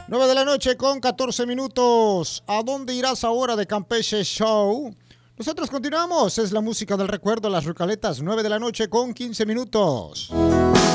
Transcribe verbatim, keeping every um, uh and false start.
nueve de la noche con catorce minutos. ¿A dónde irás ahora de Campeche Show? Nosotros continuamos. Es la música del recuerdo, las Rucaletas. nueve de la noche con quince minutos.